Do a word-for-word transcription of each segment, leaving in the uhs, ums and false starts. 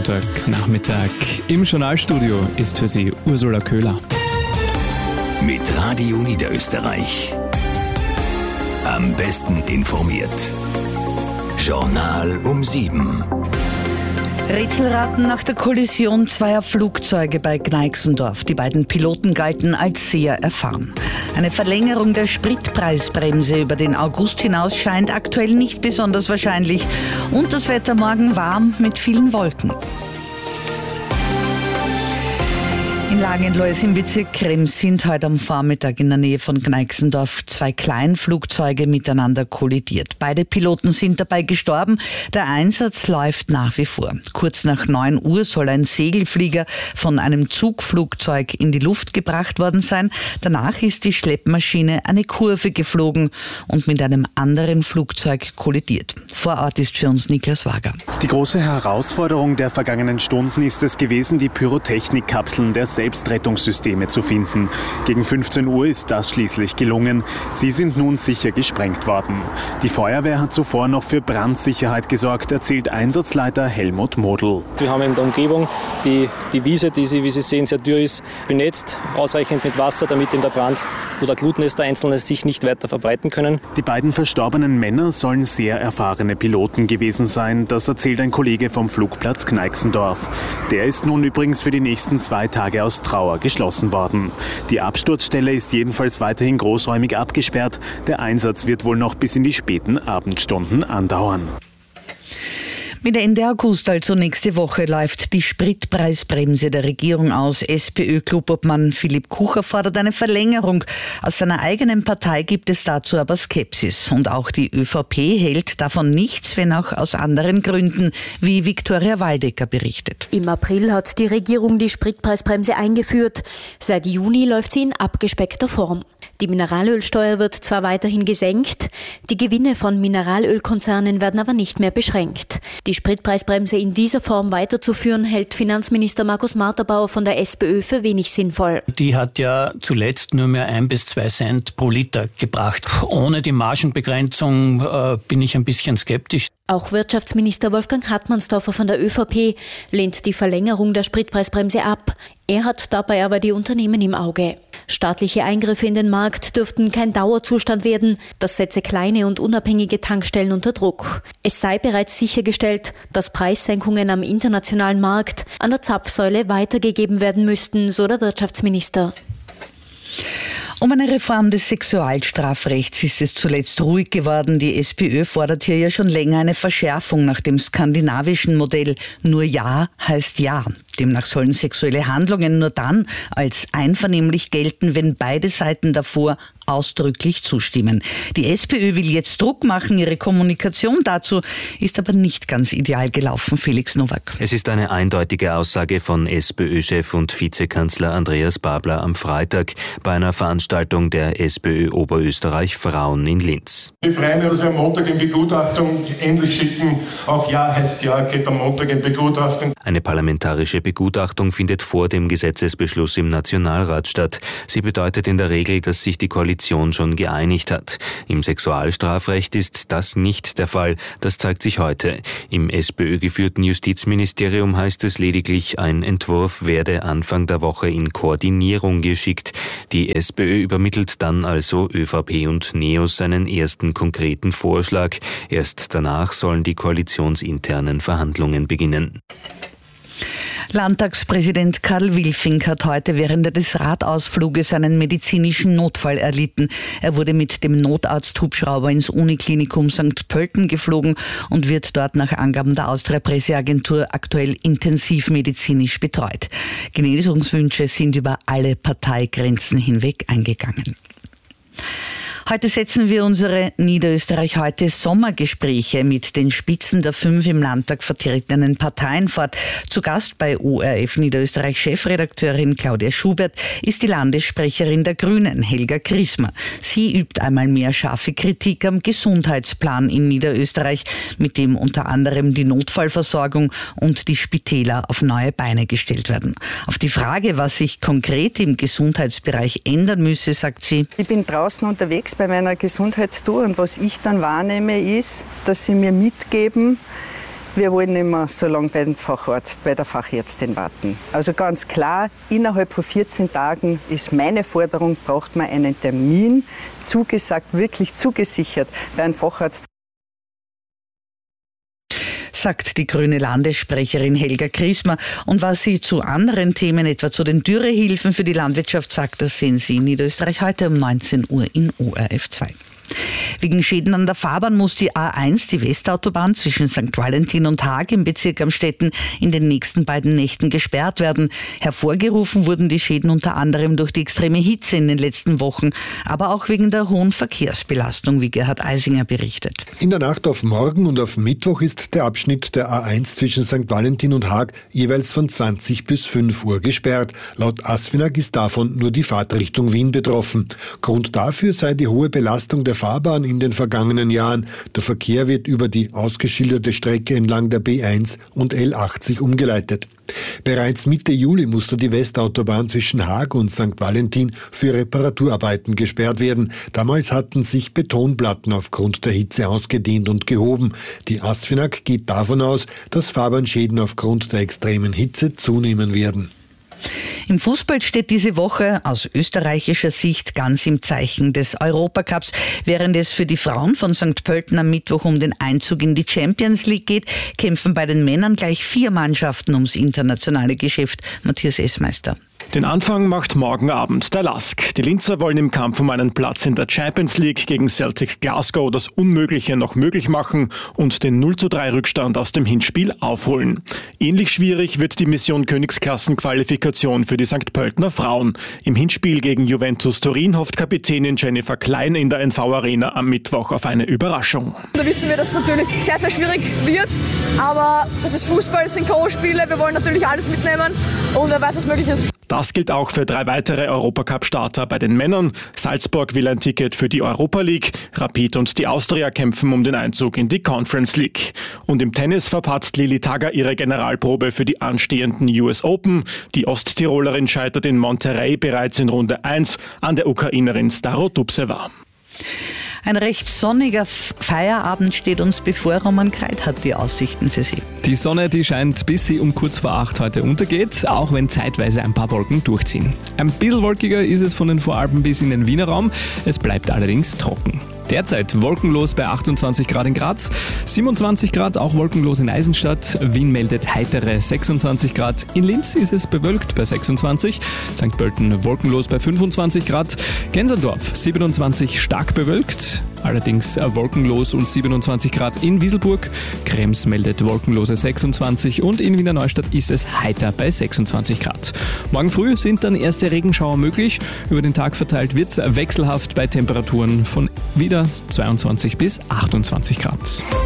Montagnachmittag. Im Journalstudio ist für Sie Ursula Köhler. Mit Radio Niederösterreich. Am besten informiert. Journal um sieben. Rätselraten nach der Kollision zweier Flugzeuge bei Gneixendorf. Die beiden Piloten galten als sehr erfahren. Eine Verlängerung der Spritpreisbremse über den August hinaus scheint aktuell nicht besonders wahrscheinlich. Und das Wetter morgen warm mit vielen Wolken. In Langenlois im Bezirk Krems sind heute am Vormittag in der Nähe von Gneixendorf zwei Kleinflugzeuge miteinander kollidiert. Beide Piloten sind dabei gestorben. Der Einsatz läuft nach wie vor. Kurz nach neun Uhr soll ein Segelflieger von einem Zugflugzeug in die Luft gebracht worden sein. Danach ist die Schleppmaschine eine Kurve geflogen und mit einem anderen Flugzeug kollidiert. Vor Ort ist für uns Niklas Wager. Die große Herausforderung der vergangenen Stunden ist es gewesen, die Pyrotechnikkapseln der Selbstrettungssysteme zu finden. Gegen fünfzehn Uhr ist das schließlich gelungen. Sie sind nun sicher gesprengt worden. Die Feuerwehr hat zuvor noch für Brandsicherheit gesorgt, erzählt Einsatzleiter Helmut Modl. Wir haben in der Umgebung die, die Wiese, die Sie, wie Sie sehen, sehr dürr ist, benetzt, ausreichend mit Wasser, damit in der Brand- oder Glutnester einzelne sich nicht weiter verbreiten können. Die beiden verstorbenen Männer sollen sehr erfahrene Piloten gewesen sein. Das erzählt ein Kollege vom Flugplatz Gneixendorf. Der ist nun übrigens für die nächsten zwei Tage aus Trauer geschlossen worden. Die Absturzstelle ist jedenfalls weiterhin großräumig abgesperrt. Der Einsatz wird wohl noch bis in die späten Abendstunden andauern. Mit Ende August, also nächste Woche, läuft die Spritpreisbremse der Regierung aus. SPÖ-Klubobmann Philipp Kucher fordert eine Verlängerung. Aus seiner eigenen Partei gibt es dazu aber Skepsis. Und auch die ÖVP hält davon nichts, wenn auch aus anderen Gründen, wie Viktoria Waldecker berichtet. Im April hat die Regierung die Spritpreisbremse eingeführt. Seit Juni läuft sie in abgespeckter Form. Die Mineralölsteuer wird zwar weiterhin gesenkt, die Gewinne von Mineralölkonzernen werden aber nicht mehr beschränkt. Die Spritpreisbremse in dieser Form weiterzuführen, hält Finanzminister Markus Marterbauer von der SPÖ für wenig sinnvoll. Die hat ja zuletzt nur mehr ein bis zwei Cent pro Liter gebracht. Ohne die Margenbegrenzung äh, bin ich ein bisschen skeptisch. Auch Wirtschaftsminister Wolfgang Hartmannsdorfer von der ÖVP lehnt die Verlängerung der Spritpreisbremse ab. Er hat dabei aber die Unternehmen im Auge. Staatliche Eingriffe in den Markt dürften kein Dauerzustand werden. Das setze kleine und unabhängige Tankstellen unter Druck. Es sei bereits sichergestellt, dass Preissenkungen am internationalen Markt an der Zapfsäule weitergegeben werden müssten, so der Wirtschaftsminister. Um eine Reform des Sexualstrafrechts ist es zuletzt ruhig geworden. Die SPÖ fordert hier ja schon länger eine Verschärfung nach dem skandinavischen Modell. Nur Ja heißt Ja. Demnach sollen sexuelle Handlungen nur dann als einvernehmlich gelten, wenn beide Seiten davor ausdrücklich zustimmen. Die SPÖ will jetzt Druck machen. Ihre Kommunikation dazu ist aber nicht ganz ideal gelaufen. Felix Nowak. Es ist eine eindeutige Aussage von SPÖ-Chef und Vizekanzler Andreas Babler am Freitag bei einer Veranstaltung der SPÖ Oberösterreich Frauen in Linz. Wir freuen uns, dass wir am Montag in Begutachtung endlich schicken. Auch Ja heißt Ja, geht am Montag in Begutachtung. Eine parlamentarische Begutachtung findet vor dem Gesetzesbeschluss im Nationalrat statt. Sie bedeutet in der Regel, dass sich die Koalition schon geeinigt hat. Im Sexualstrafrecht ist das nicht der Fall. Das zeigt sich heute. Im SPÖ-geführten Justizministerium heißt es lediglich, ein Entwurf werde Anfang der Woche in Koordinierung geschickt. Die SPÖ übermittelt dann also ÖVP und NEOS seinen ersten konkreten Vorschlag. Erst danach sollen die koalitionsinternen Verhandlungen beginnen. Landtagspräsident Karl Wilfing hat heute während des Radausfluges einen medizinischen Notfall erlitten. Er wurde mit dem Notarzthubschrauber ins Uniklinikum Sankt Pölten geflogen und wird dort nach Angaben der Austria-Presseagentur aktuell intensivmedizinisch betreut. Genesungswünsche sind über alle Parteigrenzen hinweg eingegangen. Heute setzen wir unsere Niederösterreich heute Sommergespräche mit den Spitzen der fünf im Landtag vertretenen Parteien fort. Zu Gast bei O R F Niederösterreich Chefredakteurin Claudia Schubert ist die Landessprecherin der Grünen, Helga Chrismer. Sie übt einmal mehr scharfe Kritik am Gesundheitsplan in Niederösterreich, mit dem unter anderem die Notfallversorgung und die Spitäler auf neue Beine gestellt werden. Auf die Frage, was sich konkret im Gesundheitsbereich ändern müsse, sagt sie: Ich bin draußen unterwegs bei meiner Gesundheitstour und was ich dann wahrnehme ist, dass sie mir mitgeben, wir wollen nicht mehr so lange beim Facharzt, bei der Fachärztin warten. Also ganz klar, innerhalb von vierzehn Tagen ist meine Forderung, braucht man einen Termin, zugesagt, wirklich zugesichert bei einem Facharzt. Sagt die grüne Landessprecherin Helga Griesmer. Und was sie zu anderen Themen, etwa zu den Dürrehilfen für die Landwirtschaft sagt, das sehen Sie in Niederösterreich heute um neunzehn Uhr in O R F zwei. Wegen Schäden an der Fahrbahn muss die A eins, die Westautobahn zwischen Sankt Valentin und Haag im Bezirk Amstetten, in den nächsten beiden Nächten gesperrt werden. Hervorgerufen wurden die Schäden unter anderem durch die extreme Hitze in den letzten Wochen, aber auch wegen der hohen Verkehrsbelastung, wie Gerhard Eisinger berichtet. In der Nacht auf morgen und auf Mittwoch ist der Abschnitt der A eins zwischen Sankt Valentin und Haag jeweils von zwanzig bis fünf Uhr gesperrt. Laut ASFINAG ist davon nur die Fahrtrichtung Wien betroffen. Grund dafür sei die hohe Belastung der Fahrbahn in den vergangenen Jahren. Der Verkehr wird über die ausgeschilderte Strecke entlang der B eins und L achtzig umgeleitet. Bereits Mitte Juli musste die Westautobahn zwischen Haag und Sankt Valentin für Reparaturarbeiten gesperrt werden. Damals hatten sich Betonplatten aufgrund der Hitze ausgedehnt und gehoben. Die ASFINAG geht davon aus, dass Fahrbahnschäden aufgrund der extremen Hitze zunehmen werden. Im Fußball steht diese Woche aus österreichischer Sicht ganz im Zeichen des Europacups. Während es für die Frauen von Sankt Pölten am Mittwoch um den Einzug in die Champions League geht, kämpfen bei den Männern gleich vier Mannschaften ums internationale Geschäft. Matthias Essmeister. Den Anfang macht morgen Abend der Lask. Die Linzer wollen im Kampf um einen Platz in der Champions League gegen Celtic Glasgow das Unmögliche noch möglich machen und den null zu drei Rückstand aus dem Hinspiel aufholen. Ähnlich schwierig wird die Mission Königsklassenqualifikation für die Sankt Pöltener Frauen. Im Hinspiel gegen Juventus Turin hofft Kapitänin Jennifer Klein in der N V Arena am Mittwoch auf eine Überraschung. Da wissen wir, dass es natürlich sehr, sehr schwierig wird, aber das ist Fußball, es sind K O-Spiele, wir wollen natürlich alles mitnehmen und wer weiß, was möglich ist. Das gilt auch für drei weitere Europacup-Starter bei den Männern. Salzburg will ein Ticket für die Europa League. Rapid und die Austria kämpfen um den Einzug in die Conference League. Und im Tennis verpatzt Lili Tagger ihre Generalprobe für die anstehenden U S Open. Die Osttirolerin scheitert in Monterrey bereits in Runde eins an der Ukrainerin Starodubsewa. Ein recht sonniger Feierabend steht uns bevor. Roman Kreit hat die Aussichten für Sie. Die Sonne, die scheint, bis sie um kurz vor acht heute untergeht, auch wenn zeitweise ein paar Wolken durchziehen. Ein bisschen wolkiger ist es von den Voralpen bis in den Wiener Raum. Es bleibt allerdings trocken. Derzeit wolkenlos bei achtundzwanzig Grad in Graz, siebenundzwanzig Grad auch wolkenlos in Eisenstadt, Wien meldet heitere sechsundzwanzig Grad, in Linz ist es bewölkt bei sechsundzwanzig, Sankt Pölten wolkenlos bei fünfundzwanzig Grad, Gensendorf siebenundzwanzig stark bewölkt, allerdings wolkenlos und siebenundzwanzig Grad in Wieselburg, Krems meldet wolkenlose sechsundzwanzig und in Wiener Neustadt ist es heiter bei sechsundzwanzig Grad. Morgen früh sind dann erste Regenschauer möglich, über den Tag verteilt wird es wechselhaft bei Temperaturen von wieder zweiundzwanzig bis achtundzwanzig Grad.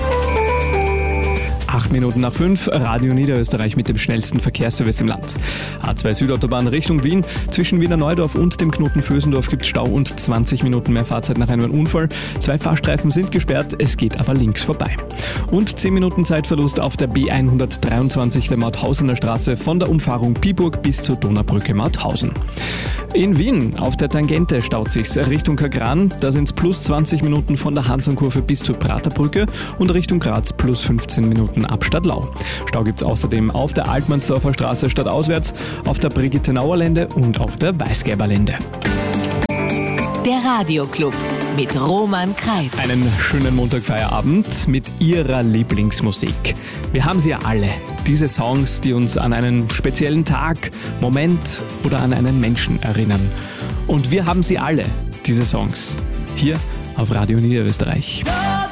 Acht Minuten nach fünf, Radio Niederösterreich mit dem schnellsten Verkehrsservice im Land. A zwei Südautobahn Richtung Wien. Zwischen Wiener Neudorf und dem Knoten Vösendorf gibt es Stau und zwanzig Minuten mehr Fahrzeit nach einem Unfall. Zwei Fahrstreifen sind gesperrt, es geht aber links vorbei. Und zehn Minuten Zeitverlust auf der B hundertdreiundzwanzig der Mauthausener Straße von der Umfahrung Piburg bis zur Donaubrücke Mauthausen. In Wien auf der Tangente staut sich's Richtung Kagran. Da sind es plus zwanzig Minuten von der Hansonkurve bis zur Praterbrücke und Richtung Graz plus fünfzehn Minuten ab Stadtlau. Stau gibt's außerdem auf der Altmannsdorfer Straße stadtauswärts, auf der Brigittenauer Lände und auf der Weißgerber Lände. Der Radioclub mit Roman Kreit. Einen schönen Montagfeierabend mit Ihrer Lieblingsmusik. Wir haben sie ja alle. Diese Songs, die uns an einen speziellen Tag, Moment oder an einen Menschen erinnern. Und wir haben sie alle, diese Songs, hier auf Radio Niederösterreich.